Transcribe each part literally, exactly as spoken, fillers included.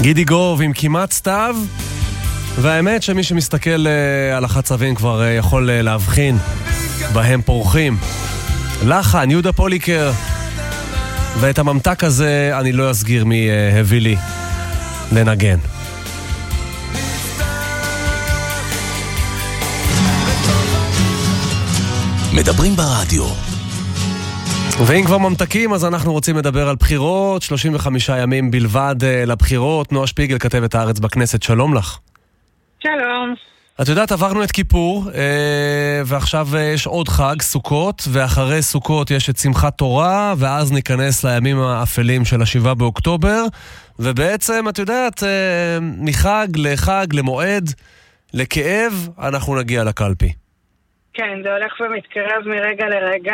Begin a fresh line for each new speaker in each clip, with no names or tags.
גידי גוב עם כמעט סתיו, והאמת שמי שמסתכל על החצבים כבר יכול להבחין בהם פורחים. לחן, יהודה פוליקר, ואת הממתק הזה אני לא אסגיר מי הביא לי לנגן.
מדברים ברדיו.
ואם כבר ממתקים, אז אנחנו רוצים לדבר על בחירות, שלושים וחמישה ימים בלבד לבחירות. נועה שפיגל, כתבת הארץ בכנסת, שלום לך.
שלום.
את יודעת, עברנו את כיפור, ועכשיו יש עוד חג, סוכות, ואחרי סוכות יש את שמחת תורה, ואז ניכנס לימים האפלים של השבעה באוקטובר, ובעצם, את יודעת, מחג לחג, למועד, לכאב, אנחנו נגיע לקלפי.
כן, זה הולך ומתקרב מרגע לרגע,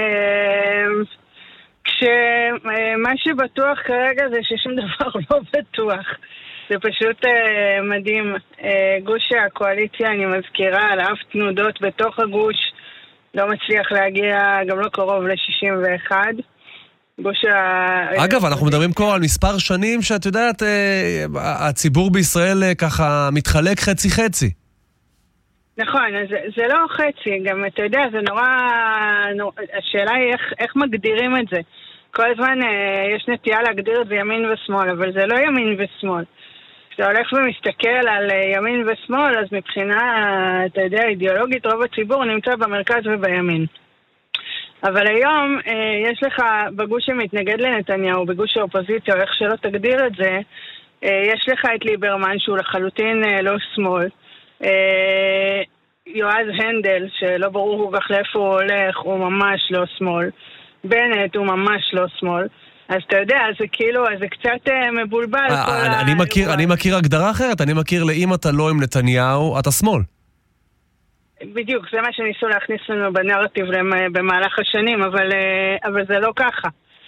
כשמה שבטוח כרגע זה ששום דבר לא בטוח. זה פשוט מדהים. גוש הקואליציה, אני מזכירה, על אף תנודות בתוך הגוש, לא מצליח להגיע גם לא קרוב ל-שישים ואחת. גוש ה...
אגב, אנחנו מדברים פה על מספר שנים שאת יודעת, הציבור בישראל ככה מתחלק חצי-חצי.
נכון, אז זה, זה לא חצי, גם אתה יודע, זה נורא, נורא השאלה היא איך, איך מגדירים את זה. כל הזמן אה, יש נטייה להגדיר את זה ימין ושמאל, אבל זה לא ימין ושמאל. כשאתה הולך ומסתכל על אה, ימין ושמאל, אז מבחינה, אתה יודע, אידיאולוגית, רוב הציבור נמצא במרכז ובימין. אבל היום אה, יש לך בגוש שמתנגד לנתניהו, בגוש האופוזיציה, או איך שלא תגדיר את זה, אה, יש לך את ליברמן שהוא לחלוטין אה, לא שמאל. יועז הנדל, שלא ברור כל כך לאיפה הוא הולך, הוא ממש לא שמאל. בנט הוא ממש לא שמאל. אז אתה יודע, זה כאילו, זה קצת מבולבל.
אני מכיר, אני מכיר הגדרה אחרת, אני מכיר לאם אתה לא עם נתניהו, אתה שמאל.
בדיוק, זה מה שניסו להכניס לנו בנרטיב במהלך השנים, אבל, אבל זה לא ככה.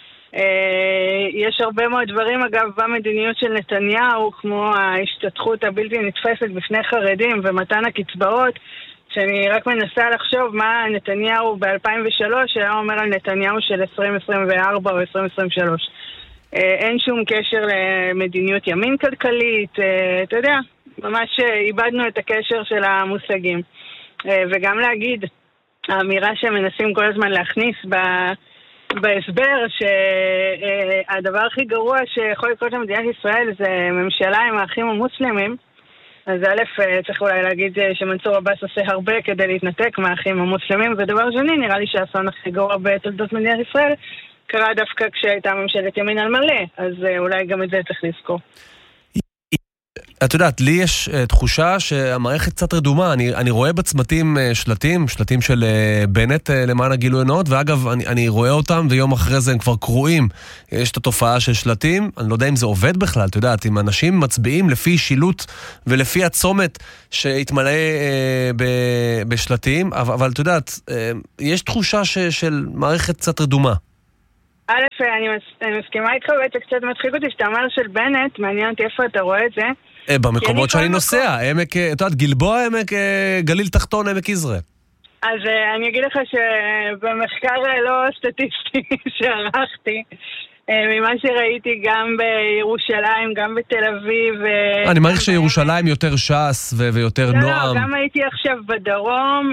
יש הרבה מאוד דברים, אגב, במדיניות של נתניהו, כמו ההשתתחות הבלתי נתפסת בפני חרדים ומתן הקצבאות, שאני רק מנסה לחשוב מה נתניהו ב-אלפיים ושלוש היה אומר על נתניהו של עשרים עשרים וארבע או עשרים עשרים ושלוש. אין שום קשר למדיניות ימין כלכלית, אתה יודע, ממש איבדנו את הקשר של המושגים. וגם להגיד, האמירה שמנסים כל הזמן להכניס ב... בהסבר שהדבר הכי גרוע שיכול לקרות למדינת ישראל זה ממשלה עם האחים המוסלמים. אז א', צריך אולי להגיד שמנסור עבאס עושה הרבה כדי להתנתק מהאחים המוסלמים, ודבר שני, נראה לי שהאסון הכי גרוע בתולדות מדינת ישראל קרה דווקא כשהייתה ממשלת ימין על מלא, אז אולי גם את זה צריך לזכור.
את יודעת, לי יש uh, תחושה שהמערכת קצת רדומה. אני, אני רואה בצמתים uh, שלטים, שלטים של uh, בנט uh, למען הגילוי נאות, ואגב, אני, אני רואה אותם ויום אחרי זה הם כבר קרועים. יש את התופעה של שלטים, אני לא יודע אם זה עובד בכלל, את יודעת, אם אנשים מצביעים לפי שילוט ולפי הצומת שהתמלא uh, ב- בשלטים, אבל, אבל את יודעת, uh, יש תחושה ש, של מערכת קצת רדומה.
א', אני, מס, אני מסכימה איתך, וזה קצת מצחיק אותי שאתה אומר של בנט, מעניין אותי איפה אתה רואה את זה.
במקומות שאני נוסע, עמק, את יודעת, גלבוע, עמק, גליל תחתון, עמק יזרעאל.
אז אני אגיד לך שבמחקר לא סטטיסטי שערכתי, ממה שראיתי גם בירושלים, גם בתל אביב.
אני מעריך שירושלים יותר ש"ס ויותר נועם.
לא, גם הייתי עכשיו בדרום,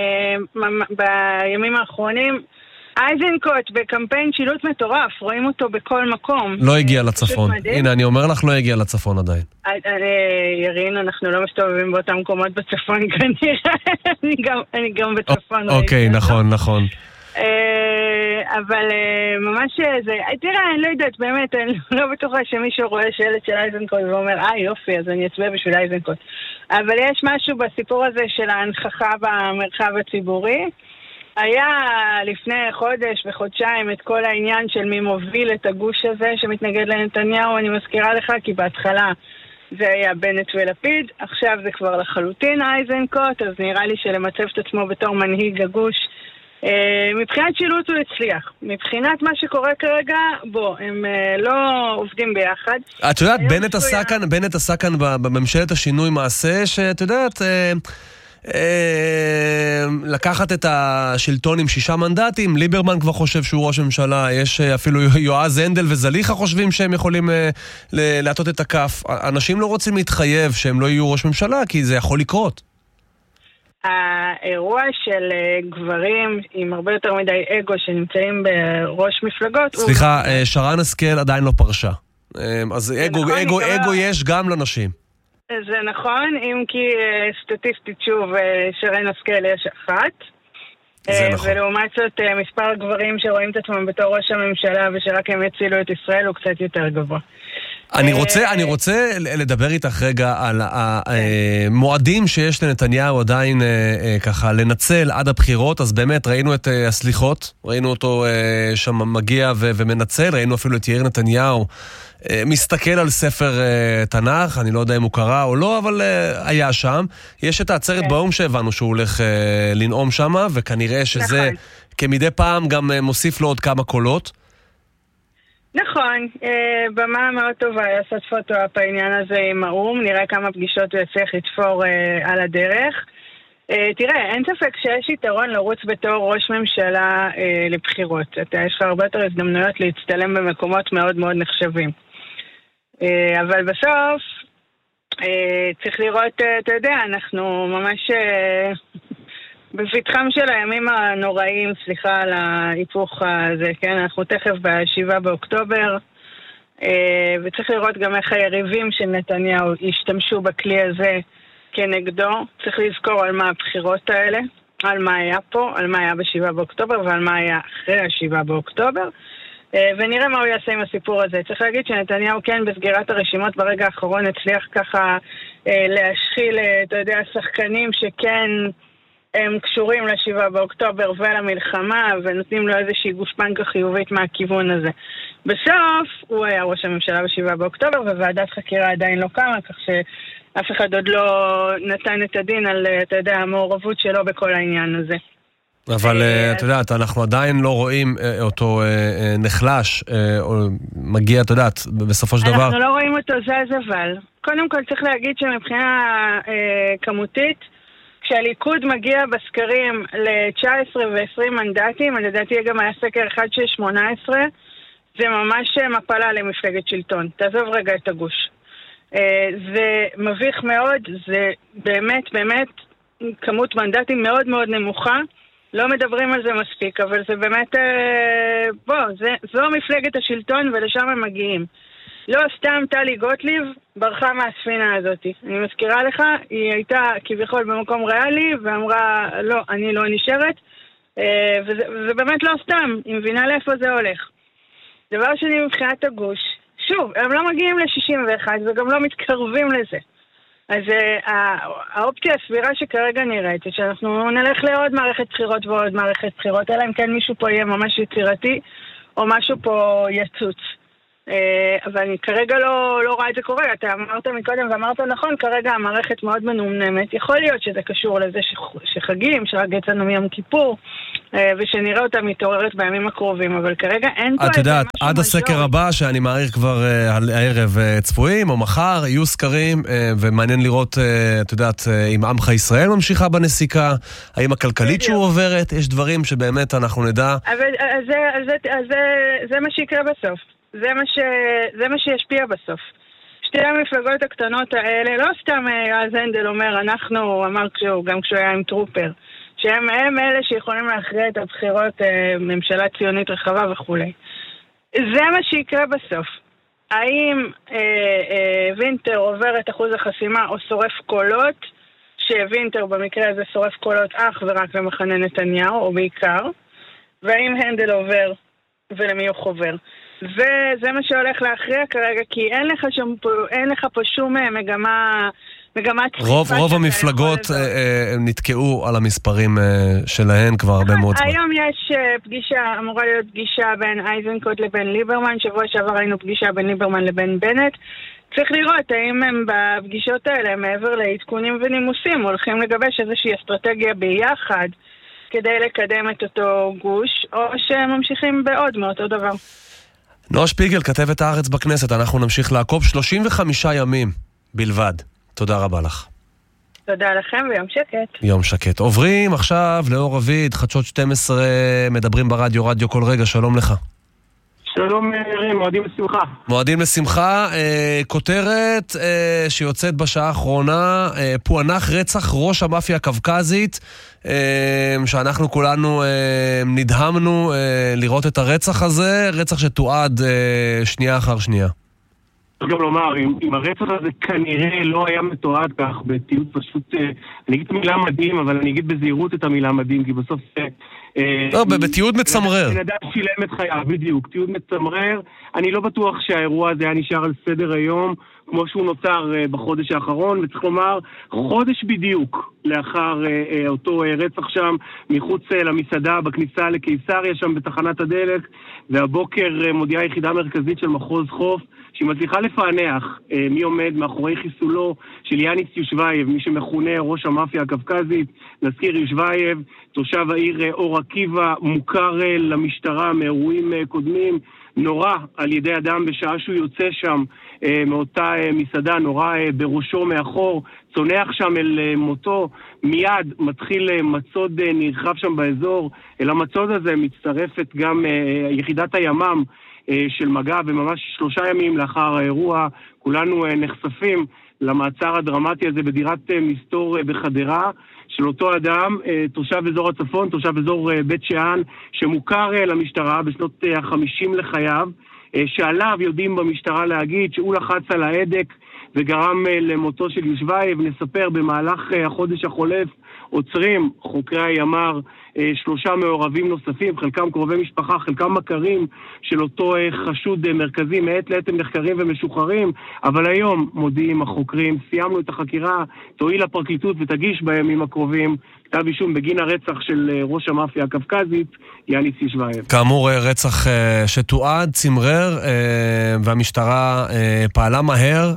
בימים האחרונים, אייזנקוט בקמפיין שילוט מטורף, רואים אותו בכל מקום.
לא הגיע לצפון. הנה, אני אומר לך, לא הגיע לצפון עדיין.
ירין, אנחנו לא מסתובבים באותם מקומות בצפון כנראה. אני גם בצפון.
אוקיי, נכון, נכון.
אבל ממש זה, תראה, אני לא יודעת, באמת, אני לא בטוחה שמישהו רואה שלט של אייזנקוט ואומר, אה, יופי, אז אני אצביע בשביל אייזנקוט. אבל יש משהו בסיפור הזה של ההנכחה במרחב הציבורי. היה לפני חודש וחודשיים את כל העניין של מי מוביל את הגוש הזה שמתנגד לנתניהו, אני מזכירה לך, כי בהתחלה זה היה בנט ולפיד, עכשיו זה כבר לחלוטין אייזנקוט, אז נראה לי שלמצב את עצמו בתור מנהיג הגוש. מבחינת שילוט הוא הצליח. מבחינת מה שקורה כרגע, בוא, הם לא עובדים ביחד.
את יודעת, בנט עשה כאן, בנט עשה כאן בממשלת השינוי מעשה, שאת יודעת... לקחת את השלטון עם שישה מנדטים, ליברמן כבר חושב שהוא ראש ממשלה, יש אפילו יועז הנדל וזליחה חושבים שהם יכולים להטות את הכף. אנשים לא רוצים להתחייב שהם לא יהיו ראש ממשלה, כי זה יכול לקרות.
האירוע של גברים עם הרבה יותר מדי אגו שנמצאים בראש מפלגות...
סליחה, שרן השכל עדיין לא פרשה. אז אגו, אגו, אגו יש גם לנשים.
זה נכון, אם כי סטטיסטית שוב שרן השכל יש אחת.
זה נכון.
ולעומת זאת מספר גברים שרואים את עצמם בתור ראש הממשלה ושרק הם הצילו את ישראל הוא קצת יותר גבוה.
אני רוצה, אני רוצה לדבר איתך רגע על המועדים שיש לנתניהו עדיין ככה לנצל עד הבחירות, אז באמת ראינו את הסליחות, ראינו אותו שם מגיע ומנצל, ראינו אפילו את יאיר נתניהו מסתכל על ספר תנ"ך, אני לא יודע אם הוא קרא או לא, אבל היה שם. יש את העצרת באום שהבנו שהוא הולך לנאום שם, וכנראה שזה כמדי פעם גם מוסיף לו עוד כמה קולות.
נכון, במה מאוד טובה לעשות פוטו-אפ העניין הזה עם האום, נראה כמה פגישות הוא יצליח לתפור על הדרך. תראה, אין ספק שיש יתרון לרוץ בתור ראש ממשלה לבחירות. אתה יש לך הרבה יותר הזדמנויות להצטלם במקומות מאוד מאוד נחשבים. אבל בסוף צריך לראות, אתה יודע, אנחנו ממש בפתחם של הימים הנוראים, סליחה על ההיפוך הזה, כן? אנחנו תכף בשבעה באוקטובר, וצריך לראות גם איך היריבים של נתניהו ישתמשו בכלי הזה כנגדו. צריך לזכור על מה הבחירות האלה, על מה היה פה, על מה היה בשבעה באוקטובר ועל מה היה אחרי השבעה באוקטובר, ונראה מה הוא יעשה עם הסיפור הזה. צריך להגיד שנתניהו כן בסגירת הרשימות ברגע האחרון הצליח ככה להשחיל, אתה יודע, שחקנים שכן הם קשורים לשבעה באוקטובר ולמלחמה, ונותנים לו איזושהי גושפנקה חיובית מהכיוון הזה. בסוף הוא היה ראש הממשלה בשבעה באוקטובר, וועדת חקירה עדיין לא קמה, כך שאף אחד עוד לא נתן את הדין על, אתה יודע, המעורבות שלו בכל העניין הזה.
אבל אתה יודעת, אנחנו עדיין לא רואים אותו נחלש, מגיע, אתה יודעת, בסופו של דבר.
אנחנו לא רואים אותו זז אבל. קודם כל צריך להגיד שמבחינה כמותית, כשהליכוד מגיע בסקרים ל-תשע עשרה ו-עשרים מנדטים, לדעתי גם היה סקר אחד של שמונה עשרה, זה ממש מפלה למפלגת שלטון. תעזוב רגע את הגוש. זה מביך מאוד, זה באמת, באמת כמות מנדטים מאוד מאוד נמוכה. לא מדברים על זה מספיק, אבל זה באמת, בוא, זה, זו מפלגת השלטון ולשם הם מגיעים. לא סתם טלי גוטליב ברחה מהספינה הזאת. אני מזכירה לך, היא הייתה כביכול במקום ריאלי ואמרה, לא, אני לא נשארת, וזה, וזה באמת לא סתם, היא מבינה לאיפה זה הולך. דבר שני, מבחינת הגוש, שוב, הם לא מגיעים ל-שישים ואחת וגם לא מתקרבים לזה. אז uh, האופציה הסבירה שכרגע נראית היא שאנחנו נלך לעוד מערכת בחירות ועוד מערכת בחירות, אלא אם כן מישהו פה יהיה ממש יצירתי או משהו פה יצוץ. Uh, אבל אני כרגע לא, לא רואה את זה קורה. אתה אמרת מקודם ואמרת נכון, כרגע המערכת מאוד מנומנמת. יכול להיות שזה קשור לזה שחגים, שרק יצאנו מיום כיפור, uh, ושנראה אותה מתעוררת בימים הקרובים, אבל כרגע אין פה...
את יודעת, עד הסקר הבא, שאני מעריך כבר uh, הערב uh, צפויים, או מחר, יהיו סקרים, uh, ומעניין לראות, uh, את יודעת, uh, אם עמך ישראל ממשיכה בנסיקה, האם הכלכלית שהוא עוברת, יש דברים שבאמת אנחנו נדע...
אבל אז זה, אז זה, אז זה, זה מה שיקרה בסוף. זה מה, ש... זה מה שישפיע בסוף. שתי המפלגות הקטנות האלה, לא סתם יועז הנדל אומר, אנחנו, הוא אמר כשהוא, גם כשהוא היה עם טרופר, שהם הם אלה שיכולים להכריע את הבחירות, ממשלה ציונית רחבה וכו'. זה מה שיקרה בסוף. האם אה, אה, וינטר עובר את אחוז החסימה או שורף קולות, שווינטר במקרה הזה שורף קולות אך ורק למחנה נתניהו, או בעיקר, והאם הנדל עובר ולמי הוא חובר. וזה מה שהולך להכריע כרגע, כי אין לך, שם, אין לך פה שום מגמה, מגמת
רוב, רוב המפלגות נתקעו על המספרים שלהן כבר הרבה מאוד זמן.
היום יש פגישה, אמורה להיות פגישה בין אייזנקוט לבין ליברמן, שבוע שעבר היינו פגישה בין ליברמן לבין בנט. צריך לראות האם הם בפגישות האלה, מעבר לעדכונים ונימוסים, הולכים לגבש איזושהי אסטרטגיה ביחד, כדי לקדם את אותו גוש, או שממשיכים בעוד מאותו דבר.
נועה שפיגל, כתבת הארץ בכנסת, אנחנו נמשיך לעקוב שלושים וחמישה ימים בלבד. תודה רבה לך.
תודה לכם ויום שקט.
יום שקט. עוברים עכשיו לאור רביד, חדשות שתים עשרה, מדברים ברדיו, רדיו כל רגע, שלום לך.
שלום ירים, מועדים לשמחה.
מועדים לשמחה, אה, כותרת אה, שיוצאת בשעה האחרונה, אה, פוענח רצח ראש המאפיה הקווקזית, אה, שאנחנו כולנו אה, נדהמנו אה, לראות את הרצח הזה, רצח שתועד אה, שנייה אחר שנייה.
צריך גם לומר, אם, אם הרצח הזה כנראה לא היה מתועד כך, בתיעוד פשוט, אה, אני אגיד את המילה מדהים, אבל אני אגיד בזהירות את המילה מדהים, כי בסוף... אה,
לא, בתיעוד מצמרר.
בן אדם שילם את חייו, בדיוק, תיעוד מצמרר. אני לא בטוח שהאירוע הזה היה נשאר על סדר היום, כמו שהוא נוצר uh, בחודש האחרון, וצריך לומר, חודש בדיוק לאחר uh, uh, אותו uh, רצח שם, מחוץ uh, למסעדה, בכניסה לקיסריה, שם בתחנת הדלק, והבוקר uh, מודיעה יחידה מרכזית של מחוז חוף, שהיא מצליחה לפענח uh, מי עומד מאחורי חיסולו של יאניס יושבייב, מי שמכונה ראש המאפיה הקווקזית. נזכיר, יושבייב, תושב העיר uh, אור עקיבא, מוכר uh, למשטרה מאירועים uh, קודמים, נורא על ידי אדם בשעה שהוא יוצא שם אה, מאותה אה, מסעדה, נורא אה, בראשו מאחור, צונח שם אל אה, מותו, מיד מתחיל אה, מצוד אה, נרחב שם באזור. אל המצוד הזה מצטרפת גם אה, יחידת הימ"מ אה, של מג"ב, וממש שלושה ימים לאחר האירוע כולנו אה, נחשפים למעצר הדרמטי הזה בדירת אה, מסתור אה, בחדרה, של אותו אדם, תושב אזור הצפון, תושב אזור בית שאן, שמוכר למשטרה בשנות החמישים לחייו, שעליו יודעים במשטרה להגיד שהוא לחץ על ההדק וגרם למותו של יושבייב. נספר, במהלך החודש החולף עוצרים חוקרי הימ"ר שלושה מעורבים נוספים, חלקם קרובי משפחה, חלקם מכרים של אותו חשוד מרכזי. מעת לעת הם נחקרים ומשוחררים, אבל היום מודיעים החוקרים, סיימנו את החקירה, תועיל הפרקליטות ותגיש בימים הקרובים כתב אישום בגין הרצח של ראש המאפיה הקווקזית, יאניס יושבייב.
כאמור, רצח שתועד, צמרר, והמשטרה פעלה מהר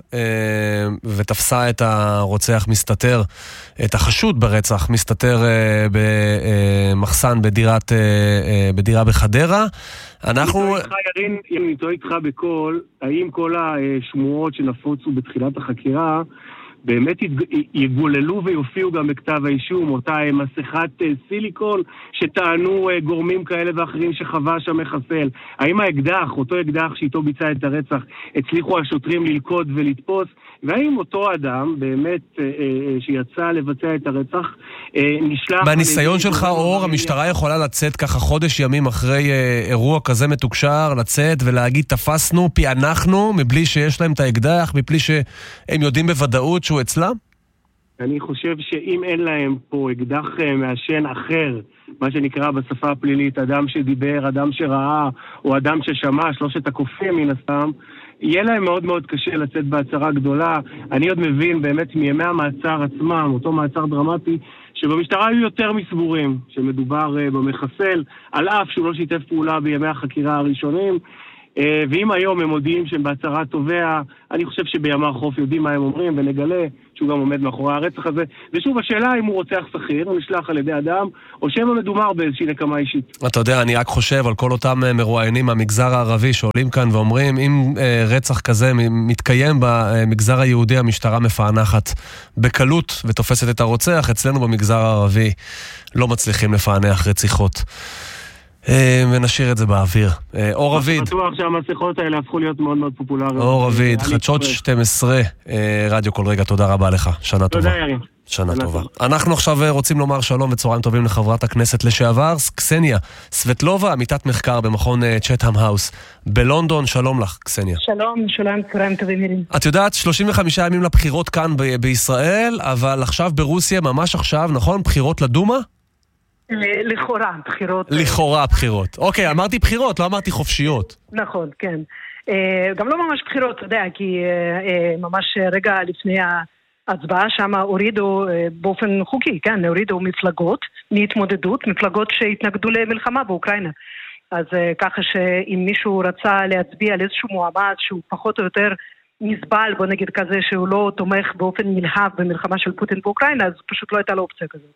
ותפסה את הרוצח מסתתר, את החשוד ברצח מסתתר במחסן בדירת, בדירה בחדרה. אנחנו...
ירין, אם אני טועה איתך בכל, האם כל השמועות שנפוצו בתחילת החקירה באמת יגוללו ויופיעו גם בכתב האישום, אותה מסכת סיליקון שטענו גורמים כאלה ואחרים שחווה שם מחסל? האם האקדח, אותו אקדח שאיתו ביצע את הרצח, הצליחו השוטרים ללכוד ולתפוס? והאם אותו אדם באמת שיצא לבצע את הרצח נשלח...
בניסיון שלך, אור, המשטרה יכולה לצאת ככה חודש ימים אחרי אירוע כזה מתוקשר, לצאת ולהגיד תפסנו, פענחנו, מבלי שיש להם את האקדח, מבלי שהם יודעים בוודאות שהוא אצלם?
אני חושב שאם אין להם פה אקדח מעשן אחר, מה שנקרא בשפה הפלילית, אדם שדיבר, אדם שראה, או אדם ששמע, שלושת הקופים מן הסתם, יהיה להם מאוד מאוד קשה לצאת בהצהרה גדולה. אני עוד מבין באמת מימי המעצר עצמם, אותו מעצר דרמטי, שבמשטרה היו יותר מסבורים שמדובר במחסל, על אף שהוא לא שיתף פעולה בימי החקירה הראשונים. ואם היום הם מודיעים שהם בהצהרה תובע, אני חושב שבימ"ר חוף יודעים מה הם אומרים, ונגלה שהוא גם עומד מאחורי הרצח הזה. ושוב, השאלה אם הוא רוצח שכיר, הוא נשלח על ידי אדם, או שמא מדובר באיזושהי נקמה אישית.
אתה יודע, אני רק חושב על כל אותם מרואיינים מהמגזר הערבי שעולים כאן ואומרים, אם רצח כזה מתקיים במגזר היהודי, המשטרה מפענחת בקלות ותופסת את הרוצח. אצלנו במגזר הערבי לא מצליחים לפענח רציחות. ונשאיר את זה באוויר. אור רביד.
בטוח שהמסכות האלה הפכו להיות מאוד מאוד פופולריות.
אור רביד, חדשות שתים עשרה, רדיו כל רגע, תודה רבה לך. שנה טובה.
תודה ירין.
שנה טובה. אנחנו עכשיו רוצים לומר שלום וצהריים טובים לחברת הכנסת לשעבר, קסניה סבטלובה, עמיתת מחקר במכון צ'טהאם האוס בלונדון. שלום לך, קסניה.
שלום, שלום, צהריים טובים ירין.
את יודעת, שלושים וחמישה ימים לבחירות כאן ב- בישראל, אבל עכשיו ברוסיה, ממש עכשיו, נכון? בחירות לדומה?
לכאורה, בחירות.
לכאורה בחירות. אוקיי, אמרתי בחירות, לא אמרתי חופשיות.
נכון, כן. גם לא ממש בחירות, אתה יודע, כי ממש רגע לפני ההצבעה שם הורידו באופן חוקי, כן, הורידו מפלגות מהתמודדות, מפלגות שהתנגדו למלחמה באוקראינה. אז ככה שאם מישהו רצה להצביע על איזשהו מועמד שהוא פחות או יותר נסבל, בוא נגיד כזה, שהוא לא תומך באופן נלהב במלחמה של פוטין באוקראינה, אז פשוט לא הייתה לו אופציה כזאת.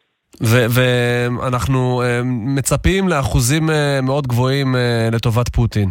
ואנחנו מצפים לאחוזים מאוד גבוהים לטובת פוטין.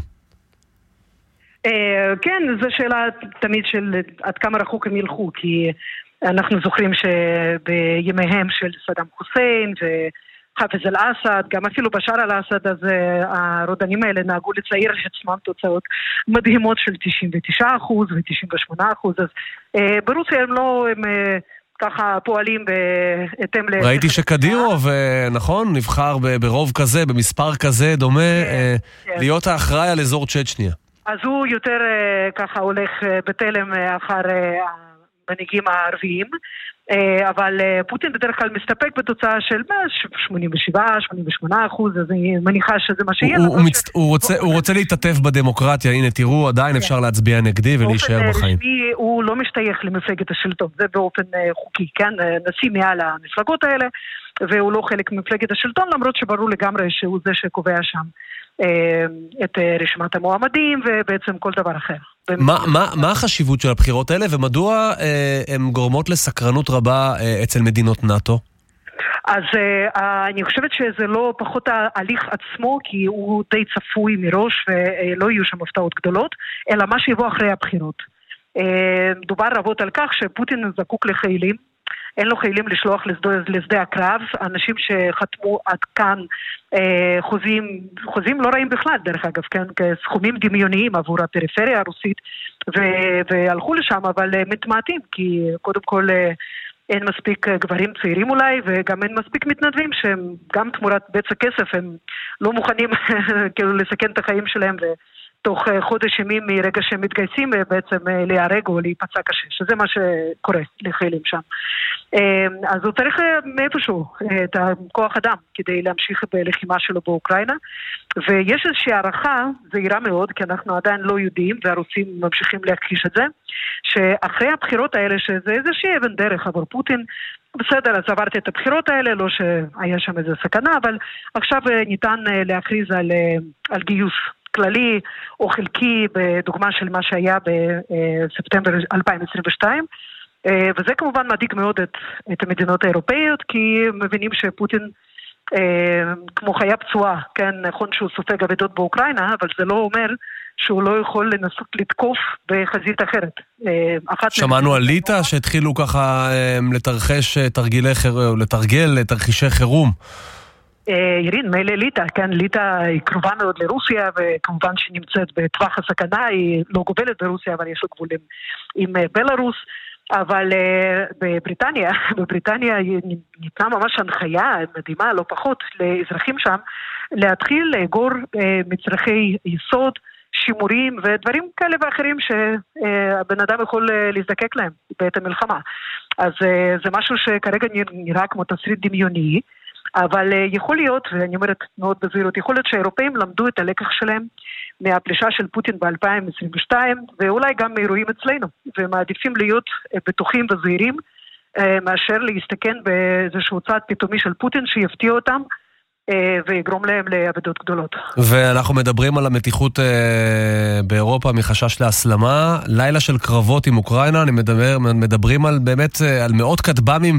כן, זו שאלה תמיד של עד כמה רחוק הם ילכו, כי
אנחנו זוכרים שבימיהם של סדאם חוסיין וחאפז אל-אסד, גם אפילו בשאר אל-אסד, אז הרודנים האלה נהגו לצייר לעצמם תוצאות מדהימות של תשעים ותשעה אחוז ו-תשעים ושמונה אחוז, אז ברוסיה הם לא... הם, ככה פועלים בהתאם ל...
ראיתי שקדירוב, נכון, נבחר ברוב כזה, במספר כזה דומה, להיות האחראי על אזור צ'צ'ניה.
אז הוא יותר ככה הולך בתלם אחר המנהיגים הערביים, אבל פוטין בדרך כלל מסתפק בתוצאה של שמונים ושבע שמונים ושמונה אחוז, אז אני מניחה שזה מה שיהיה.
הוא רוצה להתעטף בדמוקרטיה, הנה תראו, עדיין אפשר להצביע נגדי ולהישאר בחיים.
הוא לא משתייך למפלגת השלטון, זה באופן חוקי, כן? נשיא מעל המפלגות האלה, והוא לא חלק ממפלגת השלטון, למרות שברור לגמרי שהוא זה שקובע שם את רשימת המועמדים ובעצם כל דבר אחר.
מה, מה, מה החשיבות של הבחירות האלה ומדוע הן גורמות לסקרנות רבה אצל מדינות נאטו?
אז אני חושבת שזה לא פחות ההליך עצמו, כי הוא די צפוי מראש ולא יהיו שם הפתעות גדולות, אלא מה שיבוא אחרי הבחירות. דובר רבות על כך שפוטין זקוק לחיילים, אין לו חיילים לשלוח לשדה, לשדה הקרב, אנשים שחתמו עד כאן אה, חוזים, חוזים לא רעים בכלל דרך אגב, כן, כסכומים דמיוניים עבור הפריפריה הרוסית, ו- והלכו לשם, אבל אה, מתמעטים, כי קודם כל אה, אין מספיק גברים צעירים אולי, וגם אין מספיק מתנדבים שהם גם תמורת בצע כסף, הם לא מוכנים כאילו לסכן את החיים שלהם ו... תוך חודש ימים מרגע שהם מתגייסים בעצם להיהרג או להיפצע קשה, שזה מה שקורה לחיילים שם. אז הוא צריך מאיפשהו את הכוח אדם כדי להמשיך בלחימה שלו באוקראינה, ויש איזושהי הערכה זהירה מאוד, כי אנחנו עדיין לא יודעים, והרוסים ממשיכים להכחיש את זה, שאחרי הבחירות האלה, שזה איזושהי אבן דרך עבור פוטין, בסדר, אז עברתי את הבחירות האלה, לא שהיה שם איזו סכנה, אבל עכשיו ניתן להכריז על, על גיוס כללי או חלקי בדוגמה של מה שהיה בספטמבר אלפיים עשרים ושתיים, וזה כמובן מדאיג מאוד את, את המדינות האירופאיות, כי מבינים שפוטין כמו חיה פצועה, כן, נכון שהוא סופג אבדות באוקראינה, אבל זה לא אומר שהוא לא יכול לנסות לתקוף בחזית אחרת.
שמענו על ליטא שהתחילו ככה לתרחש תרגילי חירום, לתרגל תרחישי חירום.
ירין, מילא ליטא, כן, ליטא היא קרובה מאוד לרוסיה, וכמובן שנמצאת בטווח הסכנה, היא לא גובלת ברוסיה, אבל יש לו גבולים עם בלרוס, אבל בבריטניה, בבריטניה ניתנה ממש הנחיה מדהימה, לא פחות, לאזרחים שם, להתחיל לאגור מצרכי יסוד, שימורים ודברים כאלה ואחרים שהבן אדם יכול להזדקק להם בעת המלחמה. אז זה משהו שכרגע נראה כמו תסריט דמיוני, אבל יכול להיות, ואני אומרת מאוד בזהירות, יכול להיות שהאירופאים למדו את הלקח שלהם מהפלישה של פוטין ב-אלפיים עשרים ושתיים, ואולי גם מאירועים אצלנו, ומעדיפים להיות בטוחים וזהירים, מאשר להסתכן באיזשהו צעד פתאומי של פוטין שיפתיע אותם, ויגרום להם לאבדות גדולות.
ואנחנו מדברים על המתיחות באירופה מחשש להסלמה, לילה של קרבות עם אוקראינה, אני מדבר, מדברים על באמת, על מאות כטב"מים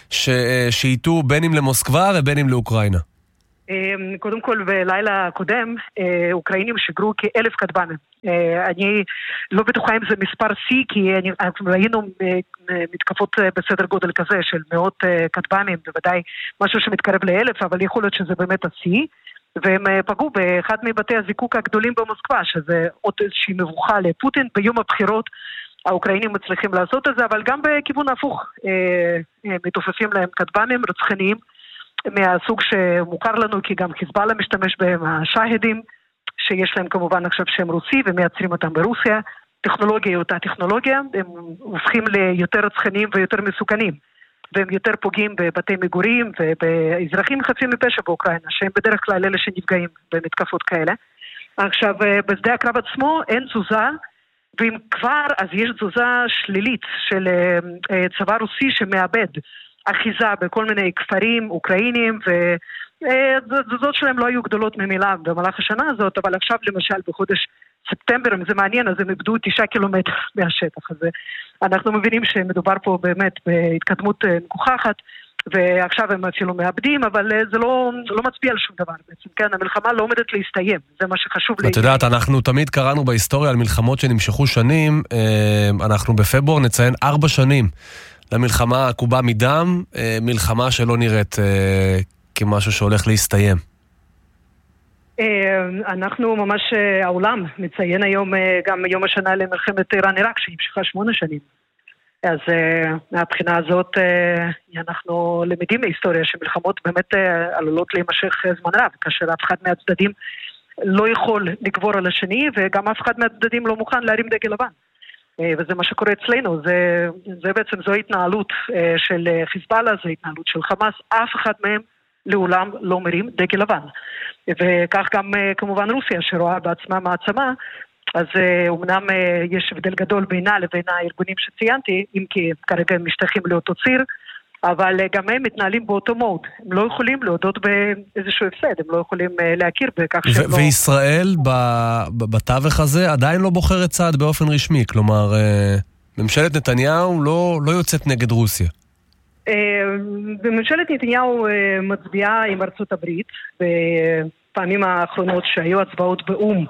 שאיתו בין אם למוסקבה ובין אם לאוקראינה.
קודם כל, בלילה הקודם, אוקראינים שגרו כאלף כטב"מים. אני לא בטוחה אם זה מספר C, כי ראינו מתקפות בסדר גודל כזה של מאות כטב"מים, בוודאי משהו שמתקרב לאלף, אבל יכול להיות שזה באמת ה-C, והם פגעו באחד מבתי הזיקוק הגדולים במוסקבה, שזה עוד איזושהי מבוכה לפוטין. ביום הבחירות האוקראינים מצליחים לעשות את זה, אבל גם בכיוון הפוך, מתופפים להם כטב"מים רצחניים, מהסוג שמוכר לנו, כי גם חיזבאללה משתמש בהם, השהידים, שיש להם כמובן עכשיו שם רוסי, ומייצרים אותם ברוסיה. טכנולוגיה היא אותה טכנולוגיה, הם הופכים ליותר רצחניים ויותר מסוכנים, והם יותר פוגעים בבתי מגורים ובאזרחים חפים מפשע באוקראינה, שהם בדרך כלל אלה שנפגעים במתקפות כאלה. עכשיו, בשדה הקרב עצמו אין תזוזה, ואם כבר, אז יש תזוזה שלילית של צבא רוסי שמאבד אחיזה בכל מיני כפרים אוקראינים, ותזוזות שלהם לא היו גדולות ממילה במהלך השנה הזאת, אבל עכשיו למשל בחודש ספטמבר, אם זה מעניין, אז הם איבדו תשעה קילומטר מהשטח הזה. אנחנו מבינים שמדובר פה באמת בהתקדמות מגוחכת, ועכשיו הם אפילו מאבדים, אבל זה לא, לא מצביע על שום דבר בעצם, כן? המלחמה לא עומדת להסתיים, זה מה שחשוב לי.
את יודעת, אנחנו תמיד קראנו בהיסטוריה על מלחמות שנמשכו שנים, אנחנו בפברואר נציין ארבע שנים למלחמה עקובה מדם, מלחמה שלא נראית כמשהו שהולך להסתיים.
אנחנו ממש, העולם מציין היום גם יום השנה למלחמת איראן-עיראק, שהמשכה שמונה שנים. אז מהבחינה הזאת אנחנו למדים מהיסטוריה שמלחמות באמת עלולות להימשך זמן רב, כאשר אף אחד מהצדדים לא יכול לגבור על השני, וגם אף אחד מהצדדים לא מוכן להרים דגל לבן. וזה מה שקורה אצלנו, זה, זה בעצם זו התנהלות של חיזבאללה, זו התנהלות של חמאס, אף אחד מהם לעולם לא מרים דגל לבן. וכך גם כמובן רוסיה שרואה בעצמה מעצמה, אז אומנם יש הבדל גדול בינה לבין הארגונים שציינתי, אם כי כרגע הם משתייכים לאותו ציר, אבל גם הם מתנהלים באותו מוד. הם לא יכולים להודות באיזשהו הפסד, הם לא יכולים להכיר בכך שהם לא...
וישראל בתווך הזה עדיין לא בוחרת צעד באופן רשמי, כלומר, ממשלת נתניהו לא, לא יוצאת נגד רוסיה.
בממשלת נתניהו מצביעה עם ארצות הברית, בפעמים האחרונות שהיו הצבעות באום,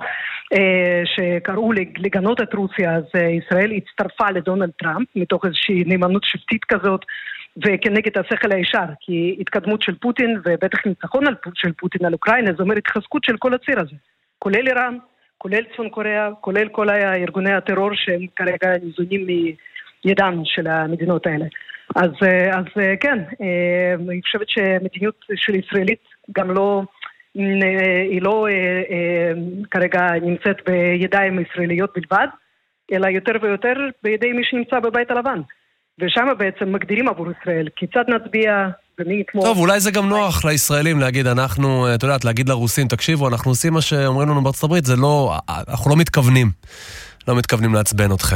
שקראו לגנות את רוסיה, אז ישראל הצטרפה לדונלד טראמפ, מתוך איזושהי נאמנות שבטית כזאת, וכנגד השכל הישר, כי התקדמות של פוטין, ובטח ניצחון של פוטין על אוקראינה, זאת אומרת התחזקות של כל הציר הזה, כולל איראן, כולל צפון קוריאה, כולל כל הארגוני הטרור שהם כרגע ניזונים מידן של המדינות האלה. אז, אז כן, אני חושבת שמדיניות של ישראלית גם לא, היא לא כרגע נמצאת בידיים ישראליות בלבד, אלא יותר ויותר בידי מי שנמצא בבית הלבן. ושם בעצם מגדירים עבור ישראל, כיצד נצביע ומי יתמוך.
טוב, אולי זה גם נוח לישראלים להגיד, אנחנו, אתה יודעת, להגיד לרוסים, תקשיבו, אנחנו עושים מה שאומרים לנו בארצות הברית, זה לא, אנחנו לא מתכוונים, לא מתכוונים לעצבן אתכם.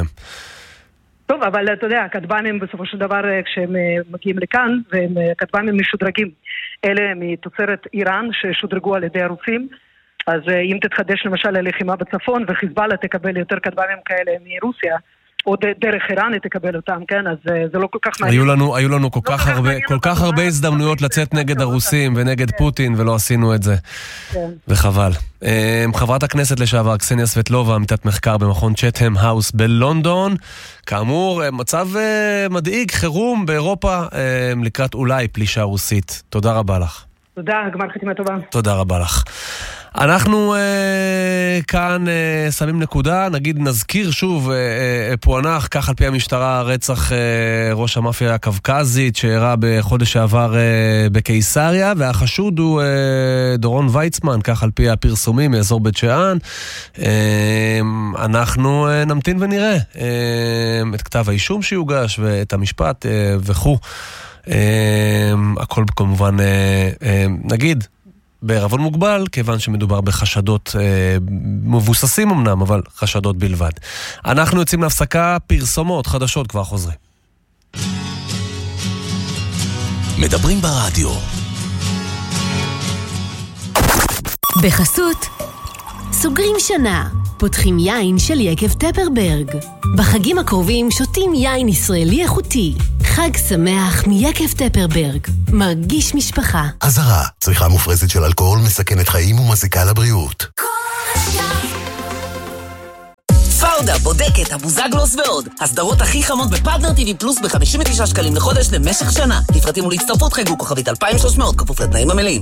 טוב, אבל אתה יודע, הכתב"מים בסופו של דבר, כשהם מגיעים לכאן, והם כתב"מים משודרגים, אלה מתוצרת איראן ששודרגו על ידי הרוסים, אז אם תתחדש למשל הלחימה בצפון, וחיזבאללה תקבל יותר כתב"מים כאלה מרוסיה, או דרך איראן תקבל אותם, כן, אז זה לא כל כך מעניין.
היו לנו, היו לנו כל כך הרבה, כל כך הרבה הזדמנויות לצאת נגד הרוסים ונגד פוטין, ולא עשינו את זה. וחבל. חברת הכנסת לשעבר, קסניה סבטלובה, עמיתת מחקר במכון צ'טהאם האוס בלונדון. כאמור, מצב מדאיג, חירום באירופה, לקראת אולי פלישה רוסית. תודה רבה לך.
תודה, גמר חתימה טובה.
תודה רבה לך. אנחנו אה, כאן אה, שמים נקודה, נגיד נזכיר שוב, אה, אה, פוענח, כך על פי המשטרה, רצח אה, ראש המאפיה הקווקזית שאירע בחודש שעבר אה, בקיסריה, והחשוד הוא אה, דורון ויצמן, כך על פי הפרסומים מאזור בית שאן. אה, אנחנו אה, נמתין ונראה אה, את כתב האישום שיוגש ואת המשפט אה, וכו'. אה, הכל כמובן, אה, אה, נגיד, בערבון מוגבל, כיוון שמדובר בחשדות אה, מבוססים אמנם, אבל חשדות בלבד. אנחנו יוצאים להפסקה, פרסומות, חדשות, כבר חוזרים.
מדברים ברדיו.
בחסות סוגרים שנה, פותחים יין של יקב טפרברג. בחגים הקרובים שותים יין ישראלי איכותי. חג שמח מיקב טפרברג. מרגיש משפחה.
אזהרה, צריכה מופרזת של אלכוהול מסכנת חיים ומזיקה לבריאות.
פאודה, בודקת, הבוזגלוס ועוד. הסדרות הכי חמות בפארטנר טי וי פלוס ב-חמישים ותשעה שקלים לחודש למשך שנה. לפרטים ולהצטרפות חייגו כוכבית אלפיים ושלוש מאות, כפוף לתנאים המלאים.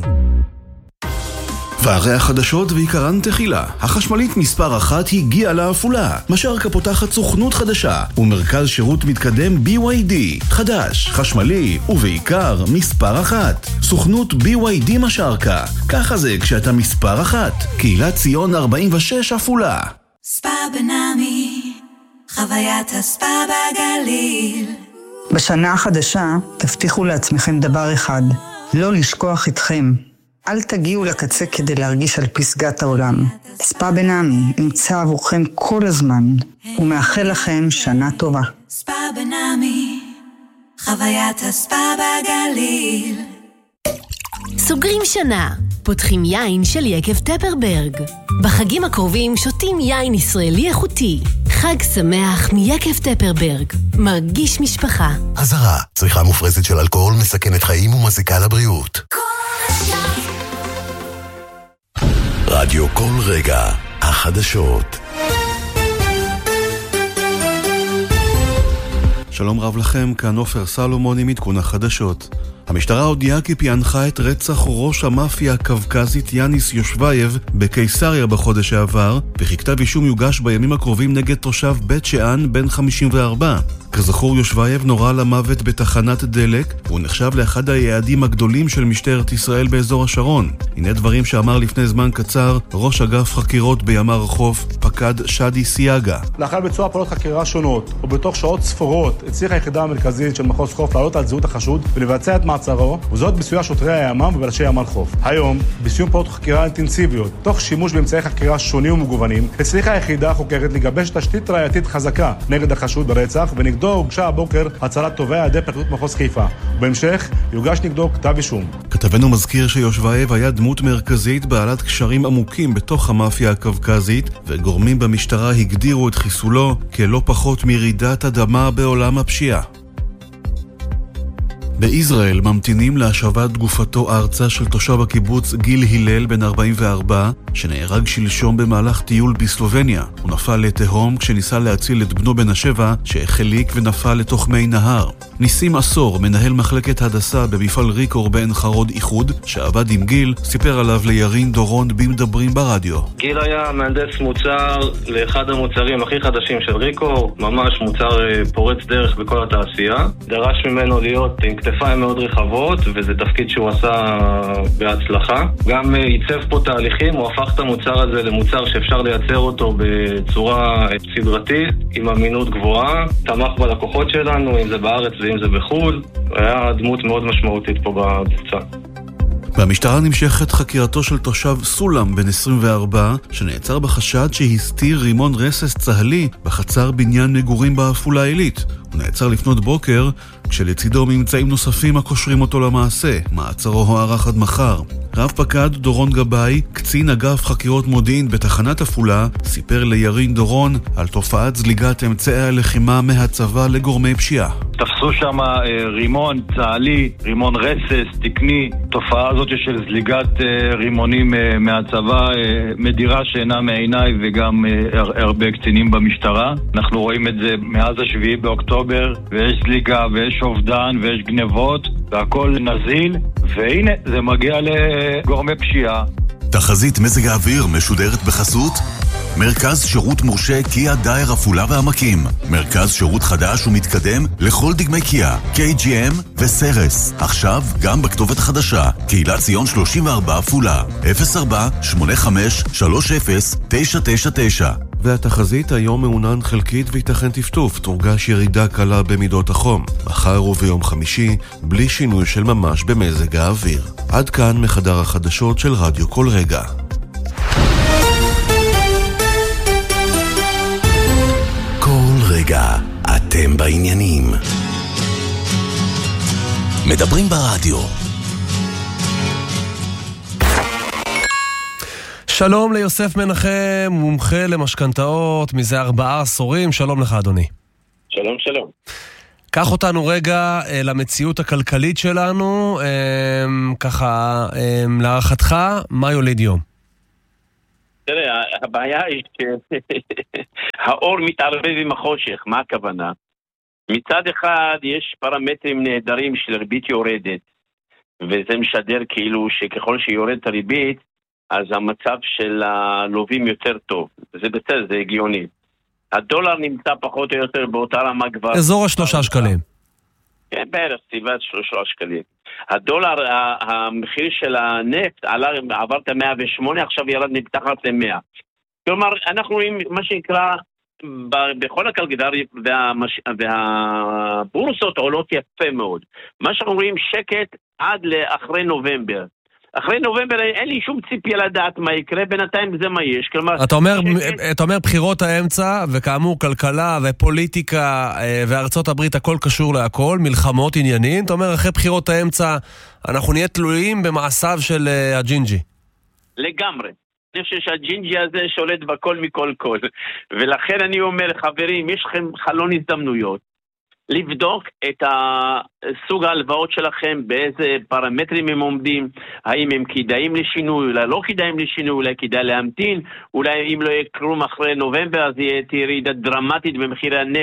והרי החדשות ועיקרן תחילה. החשמלית מספר אחת הגיעה לעפולה. משרקה פותחת סוכנות חדשה ומרכז שירות מתקדם בי וואי די. חדש, חשמלי ובעיקר מספר אחת. סוכנות בי וואי די משרקה. ככה זה כשאתה מספר אחת. קהילת ציון ארבעים ושש עפולה.
ספא בנעמי, חוויית הספא בגליל.
בשנה החדשה תבטיחו לעצמכם דבר אחד, לא לשכוח איתכם. אל תגיעו לקצה כדי להרגיש על פסגת העולם. ספא בנעמי נמצא עבורכם כל הזמן, ומאחל לכם שנה טובה.
ספא בנעמי, חוויית הספא בגליל.
סוגרים שנה, פותחים יין של יקב טפרברג. בחגים הקרובים שותים יין ישראלי איכותי. חג שמח מיקב טפרברג. מרגיש משפחה.
אזהרה, צריכה מופרזת של אלכוהול מסכנת חיים ומזיקה לבריאות. רדיו כל רגע, החדשות.
שלום רב לכם, כאן עופר סלומון עם עדכון החדשות. המשטרה הודיעה כי פענחה את רצח ראש המאפיה הקווקזית יאניס יושבייב בקיסריה בחודש שעבר, וכי כתב אישום יוגש בימים הקרובים נגד תושב בית שאן בן חמישים וארבע. כזכור, יושבייב נורה למוות בתחנת דלק, והוא נחשב לאחד היעדים הגדולים של משטרת ישראל באזור השרון. הנה דברים שאמר לפני זמן קצר ראש אגף חקירות בימ"ר חוף, פקד שדי סיאגה.
לאחר ביצוע פעולות חקירה שונות, ובתוך שעות ספורות, הצליחה היחידה המרכזית של מחוז חוף לעלות על זהות החשוד ולבצע את מעצרו, וזאת בסיוע שוטרי הימ"מ ובלשי ימ"ר חוף. היום, בסיום פעולות חקירה אינטנסיביות, תוך שימוש באמצעי חקירה שונים ומגוונים, הצליחה היחידה החוקרת לגבש תשתית ראייתית חזקה נגד החשוד ברצח, ונגדו הוגשה הבוקר הצהרת תובע על ידי פרקליטות מחוז חיפה. ובהמשך יוגש נגדו כתב אישום.
כתבנו מזכיר שיושבייב היה דמות מרכזית בעלת קשרים עמוקים בתוך המאפיה הקווקזית, וגורמים במשטרה הגדירו את חיסולו כלא פחות מרעידת אדמה בעולם הפשיעה. בישראל ממתינים להשבת גופתו ארצה של תושב הקיבוץ גיל הלל בן ארבעים וארבע, שנהרג שלשום במהלך טיול בסלובניה. הוא נפל לתהום כשניסה להציל את בנו בן השבע, שהחליק ונפל לתוך מי נהר. ניסים עשור, מנהל מחלקת הדסה במפעל ריקור בעין חרוד איחוד, שעבד עם גיל, סיפר עליו לירין דורון במדברים ברדיו.
גיל היה מהנדס מוצר לאחד המוצרים הכי חדשים של ריקור, ממש מוצר פורץ דרך בכל התעשייה. דרש ממנו להיות עם כתפיים מאוד רחבות, וזה תפקיד שהוא עשה בהצלחה. גם ייצב פה תהליכים, הוא הפך את המוצר הזה למוצר שאפשר לייצר אותו בצורה סדרתית, עם אמינות גבוהה, תמך בלקוחות שלנו, אם זה בארץ ואם זה בחו"ל. היה דמות מאוד משמעותית פה בקבוצה.
במשטרה נמשכת חקירתו של תושב סולם בן עשרים וארבע, שנעצר בחשד שהסתיר רימון רסס צהלי בחצר בניין מגורים בעפולה עילית. הוא נעצר לפנות בוקר, כשלצידו ממצאים נוספים הקושרים אותו למעשה. מעצרו הוארך עד מחר. רב פקד דורון גבאי, קצין אגף חקירות מודיעין בתחנת עפולה, סיפר לירין דורון על תופעת זליגת אמצעי הלחימה מהצבא לגורמי פשיעה.
תפסו שם רימון צהלי, רימון רסס, תקני. תופעה הזאת של זליגת רימונים מהצבא מדירה שאינה מעיניי, וגם הרבה קצינים במשטרה. אנחנו רואים את זה מאז השביעי באוקטובר, ויש זליגה ויש אובדן ויש גנבות, והכל נזיל, והנה זה מגיע לגורמי פשיעה.
תחזית מזג האוויר משודרת בחסות מרכז שירות מורשה קיה דייר עפולה והעמקים. מרכז שירות חדש ומתקדם לכל דגמי קיה, קיי ג'י אם וסרס. עכשיו גם בכתובת החדשה, קהילת ציון שלושים וארבע עפולה, אפס ארבע שמונה חמש שלוש אפס תשע תשע תשע.
והתחזית היום מעונן חלקית ויתכן טפטוף, תורגש ירידה קלה במידות החום. מחר וביום חמישי, בלי שינוי של ממש במזג האוויר. עד כאן מחדר החדשות של רדיו כל רגע.
כל רגע אתם בעניינים. מדברים ברדיו.
שלום ליוסף מנחם, מומחה למשכנתאות מזה ארבעה עשורים. שלום לך אדוני.
שלום שלום.
קח אותנו רגע למציאות הכלכלית שלנו, ככה להערכתך, מה יוליד יום?
תראה, הבעיה היא שהאור מתערבב עם החושך. מה הכוונה? מצד אחד יש פרמטרים נהדרים של ריבית יורדת, וזה משדר כאילו שככל שיורדת הריבית אז המצב של הלווים יותר טוב. זה בסדר, זה הגיוני. הדולר נמצא פחות או יותר באותה רמה כבר.
אזור השלושה שקלים.
כן, בערך, סביבת שלושה שקלים. הדולר, המחיר של הנפט עלה, עבר את מאה ושמונה, עכשיו ירד מתחת למאה. כלומר, אנחנו רואים מה שנקרא, בכל הכלכלה והמש... והבורסות עולות יפה מאוד. מה שאנחנו רואים שקט עד לאחרי נובמבר. אחרי נובמבר אין לי שום ציפיה לדעת מה יקרה, בינתיים זה מה יש. כלומר,
אתה אומר, אתה אומר בחירות האמצע, וכאמור כלכלה ופוליטיקה וארצות הברית, הכל קשור להכל, מלחמות, עניינים. אתה אומר, אחרי בחירות האמצע אנחנו נהיה תלויים במעשיו של הג'ינג'י.
לגמרי. אני חושב שהג'ינג'י הזה שולט בכל מכל כל. ולכן אני אומר, חברים, יש לכם חלון הזדמנויות. לבדוק את סוג ההלוואות שלכם, באיזה פרמטרים הם עומדים, האם הם כדאיים לשינוי, אולי לא כדאיים לשינוי, אולי כדאי להמתין, אולי אם לא יקרו אחרי נובמבר אז תהיה ירידה דרמטית במחירי הנפט,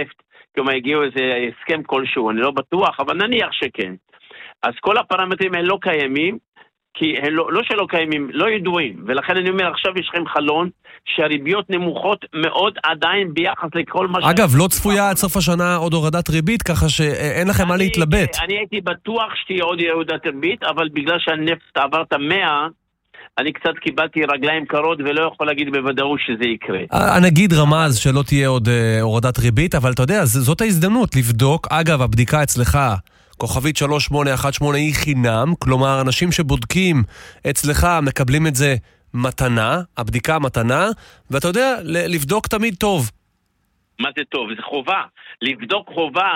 כלומר הגיעו איזה הסכם כלשהו, אני לא בטוח, אבל נניח שכן. אז כל הפרמטרים האלה לא קיימים, כי הם לא, לא שלא קיימים, לא ידועים, ולכן אני אומר, עכשיו יש לכם חלון שהריביות נמוכות מאוד עדיין ביחס לכל מה ש...
אגב, לא צפויה עד סוף השנה עוד הורדת ריבית, ככה שאין לכם מה להתלבט.
אני הייתי בטוח שתהיה עוד הורדת ריבית, אבל בגלל שהנפט עבר את המאה, אני קצת קיבלתי רגליים קרות ולא יכול להגיד בוודאות שזה יקרה.
הנגיד רמז שלא תהיה עוד הורדת ריבית, אבל אתה יודע, זאת ההזדמנות לבדוק. אגב, הבדיקה אצלך, כוכבית שלוש שמונה אחת שמונה היא חינם, כלומר, אנשים שבודקים אצלך מקבלים את זה מתנה, הבדיקה מתנה, ואתה יודע, לבדוק תמיד טוב.
מה זה טוב? זה חובה. לבדוק חובה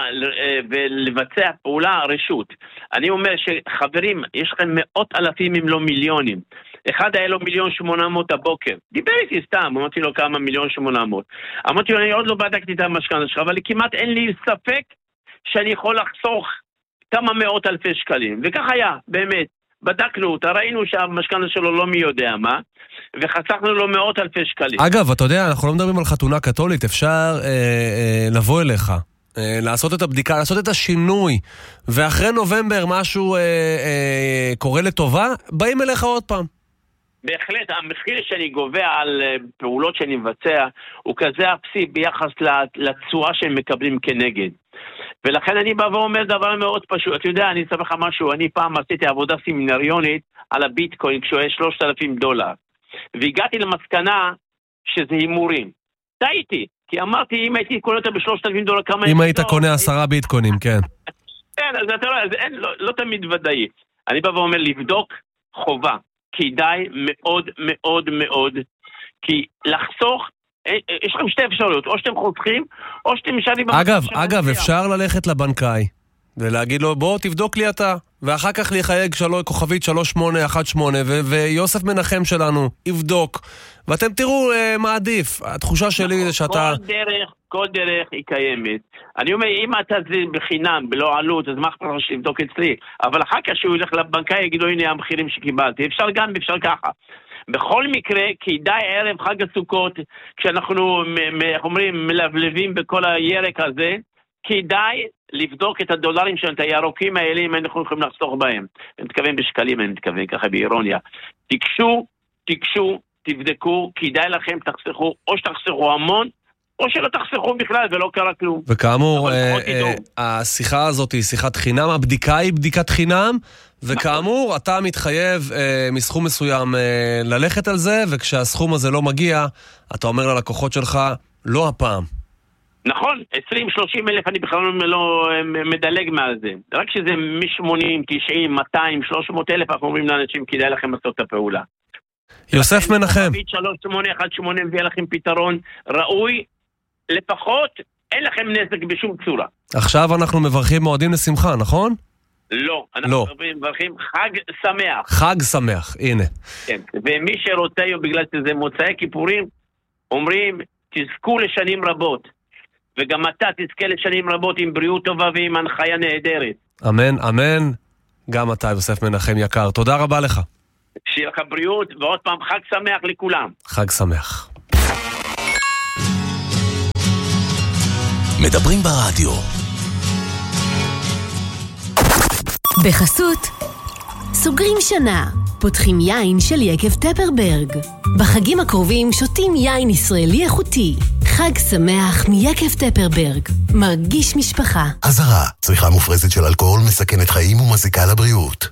ולבצע פעולה רשות. אני אומר שחברים, יש לכם מאות אלפים אם לא מיליונים. אחד היה לו מיליון שמונה מאות הבוקר. דיבר איתי סתם, אמרתי לו כמה מיליון שמונה מאות. אמרתי לו, אני עוד לא בדקתי את המשכנתא שלך, אבל כמעט אין לי ספק שאני יכול לחסוך כמה מאות אלפי שקלים. וכך היה, באמת. בדקנו אותה, ראינו שהמשכנתא שלו לא מי יודע מה, וחסכנו לו מאות אלפי שקלים.
אגב, אתה יודע, אנחנו לא מדברים על חתונה קתולית, אפשר אה, אה, לבוא אליך, אה, לעשות את הבדיקה, לעשות את השינוי, ואחרי נובמבר משהו אה, אה, קורה לטובה, באים אליך עוד פעם.
בהחלט, המחיר שאני גובה על פעולות שאני מבצע, הוא כזה אפסי ביחס לתשואה שהם מקבלים כנגד. ולכן אני בא ואומר דבר מאוד פשוט. אתה יודע, אני אספר לך משהו, אני פעם עשיתי עבודה סמינריונית על הביטקוין כשהוא היה שלושת אלפים דולר. והגעתי למסקנה שזה הימורים. טעיתי, כי אמרתי, אם הייתי קונה אותה ב-שלושת אלפים דולר, כמה...
אם היית קונה עשרה ביטקוינים, כן.
כן, אז אתה רואה, לא, לא תמיד ודאי. אני בא ואומר, לבדוק חובה. כדאי מאוד מאוד מאוד, כי לחסוך, יש לכם שתי אפשרויות, או שאתם חוסכים, או שאתם משארים...
אגב, אגב, אפשר ללכת לבנקאי, ולהגיד לו, בוא תבדוק לי אתה, ואחר כך להיחייג כוכבית שלוש שמונה אחת שמונה, ויוסף מנחם שלנו יבדוק, ואתם תראו מה עדיף. התחושה שלי זה שאתה...
כל דרך, כל דרך היא קיימת. אני אומר, אם אתה זה בחינם, בלא עלות, אז מה אכפת לך שתבדוק אצלי? אבל אחר כך שהוא ילך לבנקאי, יגיד לו, הנה המחירים שקיבלתי. אפשר גם, אפשר ככה. בכל מקרה, כדאי ערב חג הסוכות, כשאנחנו, איך אומרים, מלבלבים בכל הירק הזה, כדאי לבדוק את הדולרים שלנו, את הירוקים האלה, אם אנחנו יכולים לחסוך בהם. אני מתכוון בשקלים, אני מתכוון ככה באירוניה. תקשו, תקשו, תבדקו, כדאי לכם, תחסכו, או שתחסכו המון, או שלא תחסכו בכלל ולא קרה כלום.
וכאמור, אה, אה, השיחה הזאת היא שיחת חינם, הבדיקה היא בדיקת חינם, וכאמור, אתה מתחייב אה, מסכום מסוים אה, ללכת על זה, וכשהסכום הזה לא מגיע, אתה אומר ללקוחות שלך, לא הפעם.
נכון, עשרים שלושים אלף אני בכלל לא מדלג מעל זה. רק שזה מ-שמונים, תשעים, מאתיים, שלוש מאות אלף, אנחנו אומרים לאנשים, כדאי לכם לעשות את הפעולה.
יוסף מנחם.
שלוש שמונה אחת שמונה מביא לכם פתרון ראוי, לפחות אין לכם נזק בשום צורה.
עכשיו אנחנו מברכים מועדים לשמחה, נכון?
לא, אנחנו
לא.
מברכים חג שמח.
חג שמח, הנה.
כן, ומי שרוצה, בגלל שזה מוצאי כיפורים, אומרים, תזכו לשנים רבות. וגם אתה תזכה לשנים רבות עם בריאות טובה ועם הנחיה נהדרת.
אמן, אמן. גם אתה, יוסף מנחם יקר. תודה רבה לך.
שיהיה לך בריאות, ועוד פעם חג שמח לכולם.
חג שמח.
מדברים ברדיו.
בחסות סוגרים שנה, פותחים יין של יקב טפרברג. בחגים הקרובים שותים יין ישראלי איכותי. חג שמח מיקב טפרברג. מרגיש משפחה.
אזהרה, צריכה מופרזת של אלכוהול מסכנת חיים ומזיקה לבריאות.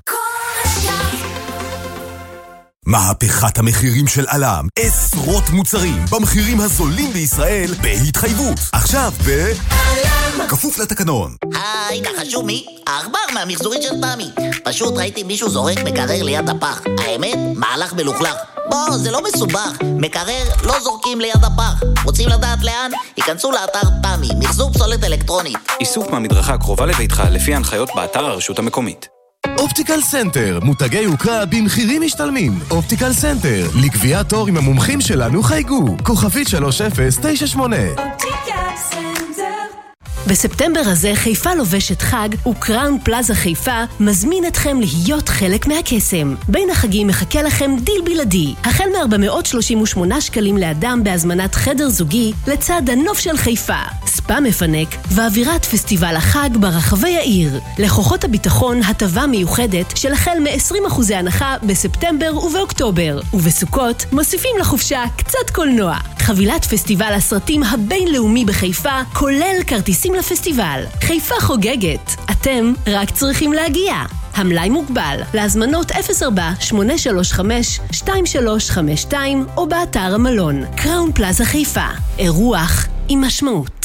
מהפכת המחירים של אלם, עשרות מוצרים במחירים הזולים בישראל בהתחייבות. עכשיו ב... אלם! כפוף לתקנון.
היי, נחשו מי? העכבר מהמחזורית של תמי. פשוט ראיתי מישהו זורק מקרר ליד הפח. האמת, מהלך מלוכלך. בוא, זה לא מסובך. מקרר לא זורקים ליד הפח. רוצים לדעת לאן? היכנסו לאתר תמי, מחזור פסולת אלקטרונית.
איסוף מהמדרכה הקרובה לביתך לפי ההנחיות באתר הרשות המקומית.
אופטיקל סנטר, מותגי יוקרה במחירים משתלמים. אופטיקל סנטר, לקביעת תור עם המומחים שלנו חייגו. כוכבית שלוש אפס תשע שמונה.
אופטיקל סנטר.
בספטמבר הזה חיפה לובשת חג, וקראון פלאזה חיפה מזמין אתכם להיות חלק מהקסם. בין החגים מחכה לכם דיל בלעדי. החל מ-ארבע מאות שלושים ושמונה שקלים לאדם בהזמנת חדר זוגי לצד הנוף של חיפה. ספה מפנק ואווירת פסטיבל החג ברחבי העיר. לכוחות הביטחון הטבה מיוחדת של החל מ-עשרים אחוז הנחה בספטמבר ובאוקטובר. ובסוכות מוסיפים לחופשה קצת קולנוע. חבילת פסטיבל הסרטים הבינלאומי בחיפה כולל כרטיסים לפסטיבל. חיפה חוגגת. אתם רק צריכים להגיע. המלאי מוגבל. להזמנות אפס ארבע שמונה שלוש חמש שתיים שלוש חמש שתיים או באתר המלון. קראון פלאזה חיפה. אירוח עם משמעות.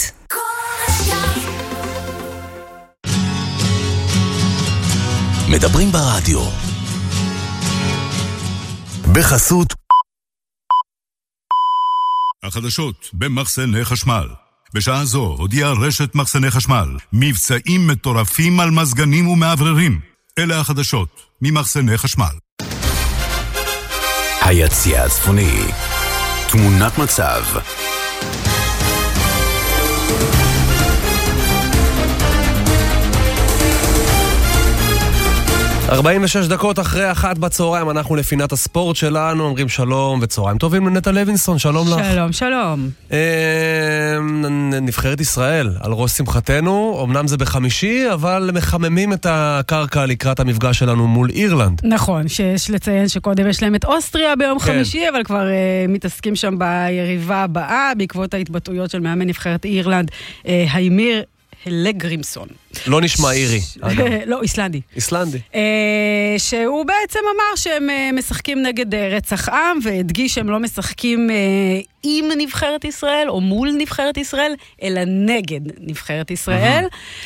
מדברים ברדיו.
בחסות
החדשות במחסני חשמל. בשעה זו הודיעה רשת מחסני חשמל מבצעים מטורפים על מזגנים ומעבררים. אלה החדשות ממחסני חשמל.
היציע הצפוני, תמונת מצב.
ארבעים ושש דקות אחרי אחת בצהריים, אנחנו לפינת הספורט שלנו, אומרים שלום וצהריים טובים לנטע לוינסון, שלום לך.
שלום, שלום.
נבחרת ישראל, על ראש שמחתנו, אמנם זה בחמישי, אבל מחממים את הקרקע לקראת המפגש שלנו מול אירלנד.
נכון, שיש לציין שקודם יש להם את אוסטריה ביום
כן.
חמישי, אבל כבר uh, מתעסקים שם ביריבה הבאה, בעקבות ההתבטאויות של מאמן נבחרת אירלנד, uh, היימיר הלגרימסון.
לא נשמע אירי.
לא, איסלנדי.
איסלנדי.
שהוא בעצם אמר שהם משחקים נגד רצח עם, והדגיש שהם לא משחקים עם נבחרת ישראל, או מול נבחרת ישראל, אלא נגד נבחרת ישראל.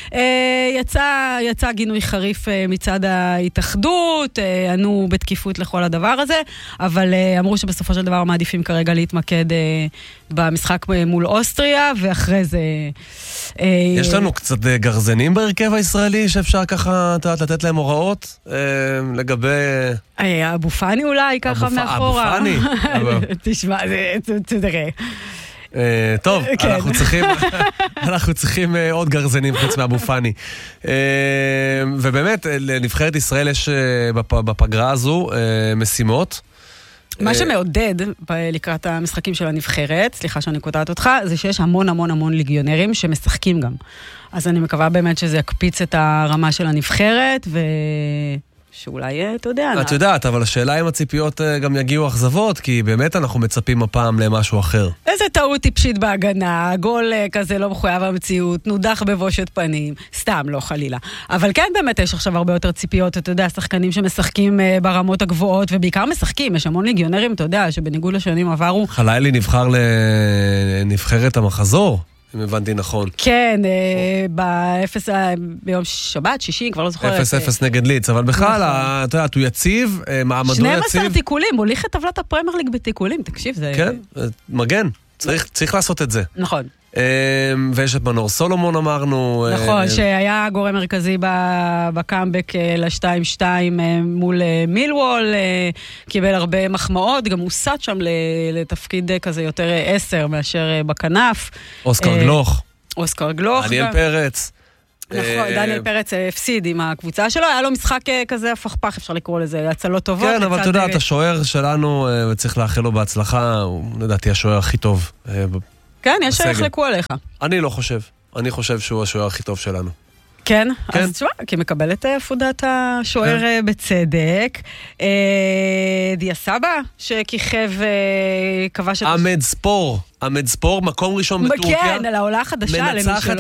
יצא, יצא גינוי חריף מצד ההתאחדות, ענו בתקיפות לכל הדבר הזה, אבל אמרו שבסופו של דבר מעדיפים כרגע להתמקד במשחק מול אוסטריה, ואחרי זה...
יש לנו קצת גרזנים בהרכב הישראלי שאפשר ככה לתת להם הוראות לגבי...
אבו פאני אולי ככה מאחורה.
אבו פאני?
תשמע, תראה.
טוב, אנחנו צריכים אנחנו צריכים עוד גרזנים חוץ מאבו פאני. ובאמת, לנבחרת ישראל יש בפגרה הזו משימות.
מה שמעודד לקראת המשחקים של הנבחרת, סליחה שאני קוטעת אותך, זה שיש המון המון המון ליגיונרים שמשחקים גם. אז אני מקווה באמת שזה יקפיץ את הרמה של הנבחרת, ושאולי, אתה יודע...
את יודעת, אבל השאלה אם הציפיות גם יגיעו אכזבות, כי באמת אנחנו מצפים הפעם למשהו אחר.
איזה טעות טיפשית בהגנה, גול כזה לא מחויב המציאות, נודח בבושת פנים, סתם, לא חלילה. אבל כן, באמת יש עכשיו הרבה יותר ציפיות, אתה יודע, שחקנים שמשחקים ברמות הגבוהות, ובעיקר משחקים, יש המון ליגיונרים, אתה יודע, שבניגוד לשנים עברו...
חלילי נבחר לנבחרת המחזור. אם הבנתי נכון.
כן, באפס, ביום שבת, שישי, כבר לא זוכרת.
אפס אפס נגד ליץ, אבל בכלל, אתה יודע, הוא יציב, מעמדו יציב.
שנים עשר תיקולים, מוליך את טבלת הפרמייר ליג בתיקולים, תקשיב, זה...
כן, מגן, צריך לעשות את זה.
נכון.
ויש את מנור סולומון אמרנו.
נכון, שהיה גורם מרכזי בקאמבק ל-שתיים שתיים מול מילוול, קיבל הרבה מחמאות, גם הוסד שם לתפקיד כזה יותר עשר מאשר בכנף.
אוסקר גלוך.
אוסקר גלוך.
דניאל פרץ.
נכון, דניאל פרץ הפסיד עם הקבוצה שלו, היה לו משחק כזה הפכפך, אפשר לקרוא לזה, הצלות טובות.
כן, אבל אתה יודע, את השוער שלנו, וצריך לאחל לו בהצלחה, הוא לדעתי השוער הכי טוב.
כן, יש שיחלקו עליך.
אני לא חושב. אני חושב שהוא השוער הכי טוב שלנו.
כן? אז תשמע, כי מקבל את הפודת השוער בצדק. דיה סבא, שכיכב כבש את...
עמד ספור. עמד ספור, מקום ראשון בטורקיה.
כן, על העולה החדשה.
מנצחת